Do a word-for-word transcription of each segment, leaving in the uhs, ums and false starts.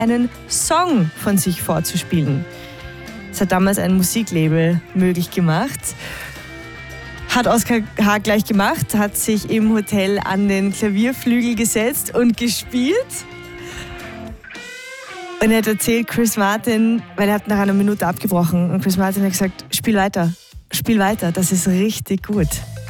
einen Song von sich vorzuspielen. Das hat damals ein Musiklabel möglich gemacht. Hat Oskar Haag gleich gemacht, hat sich im Hotel an den Klavierflügel gesetzt und gespielt. Und er hat erzählt, Chris Martin, weil er hat nach einer Minute abgebrochen und Chris Martin hat gesagt, spiel weiter, spiel weiter, das ist richtig gut.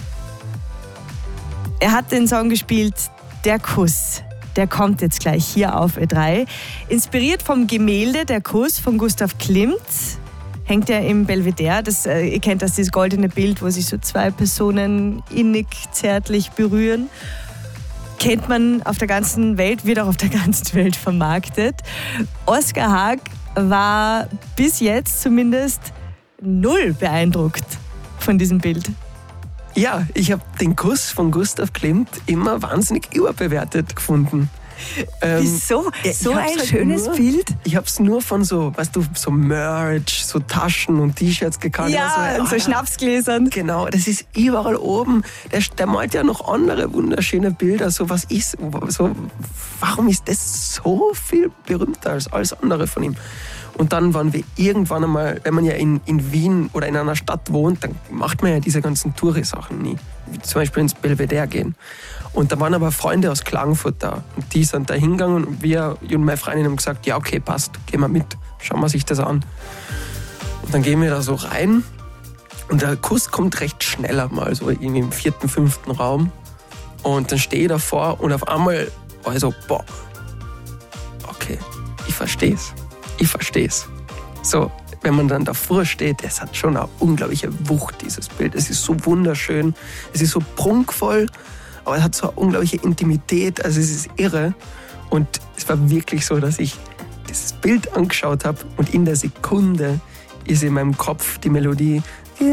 Er hat den Song gespielt, Der Kuss. Der kommt jetzt gleich hier auf Ö drei. Inspiriert vom Gemälde Der Kuss von Gustav Klimt. Hängt er im Belvedere. Das, äh, ihr kennt das, dieses goldene Bild, wo sich so zwei Personen innig, zärtlich berühren. Kennt man auf der ganzen Welt, wird auch auf der ganzen Welt vermarktet. Oskar Haag war bis jetzt zumindest null beeindruckt von diesem Bild. Ja, ich habe den Kuss von Gustav Klimt immer wahnsinnig überbewertet gefunden. Ähm, Wieso? So ein halt schönes nur, Bild. Ich habe es nur von so, weißt du, so Merch, so Taschen und T-Shirts gekannt. Ja, so, und so ah, Schnapsgläsern. Genau, das ist überall oben. Der, der malt ja noch andere wunderschöne Bilder. So, was ist, so, warum ist das so viel berühmter als alles andere von ihm? Und dann waren wir irgendwann einmal, wenn man ja in, in Wien oder in einer Stadt wohnt, dann macht man ja diese ganzen Touri-Sachen nie. Wie zum Beispiel ins Belvedere gehen. Und da waren aber Freunde aus Klagenfurt da. Und die sind da hingegangen und wir, ich und meine Freundin, haben gesagt, ja okay, passt, gehen wir mit, schauen wir sich das an. Und dann gehen wir da so rein und der Kuss kommt recht schneller mal, so irgendwie im vierten, fünften Raum. Und dann stehe ich davor und auf einmal war ich so, boah, okay, ich versteh's. Ich verstehe es. So, wenn man dann davor steht, es hat schon eine unglaubliche Wucht, dieses Bild. Es ist so wunderschön, es ist so prunkvoll, aber es hat so eine unglaubliche Intimität, also es ist irre. Und es war wirklich so, dass ich dieses Bild angeschaut habe und in der Sekunde ist in meinem Kopf die Melodie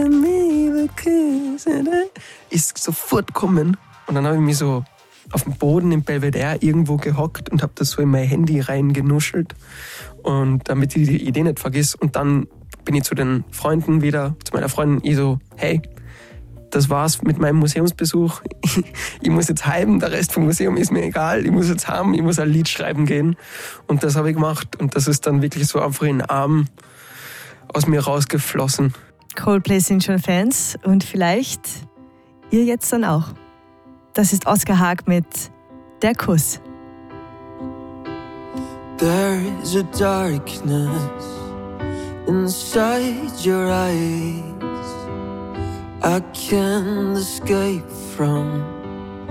ist sofort gekommen. Und dann habe ich mich so auf dem Boden im Belvedere irgendwo gehockt und habe das so in mein Handy reingenuschelt. Und damit ich die Idee nicht vergiss. Und dann bin ich zu den Freunden wieder, zu meiner Freundin, ich so, hey, das war's mit meinem Museumsbesuch. Ich muss jetzt heim, der Rest vom Museum ist mir egal. Ich muss jetzt heim, ich muss ein Lied schreiben gehen. Und das habe ich gemacht. Und das ist dann wirklich so einfach in den Arm aus mir rausgeflossen. Coldplay sind schon Fans und vielleicht ihr jetzt dann auch. Das ist Oskar Haag mit Der Kuss. There is a darkness inside your eyes I can't escape from.